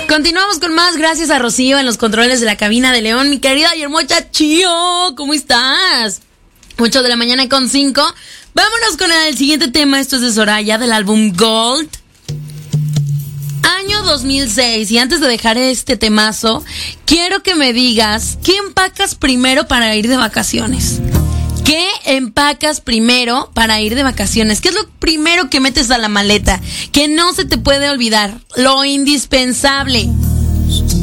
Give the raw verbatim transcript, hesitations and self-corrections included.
Continuamos con más, gracias a Rocío en los controles de la cabina de León. Mi querida y hermosa Chío, ¿cómo estás? ocho de la mañana con cinco. Vámonos con el siguiente tema. Esto es de Soraya, del álbum Gold, año dos mil seis. Y antes de dejar este temazo, quiero que me digas, ¿qué empacas primero para ir de vacaciones? ¿Qué empacas primero para ir de vacaciones? ¿Qué es lo primero que metes a la maleta? Que no se te puede olvidar, lo indispensable.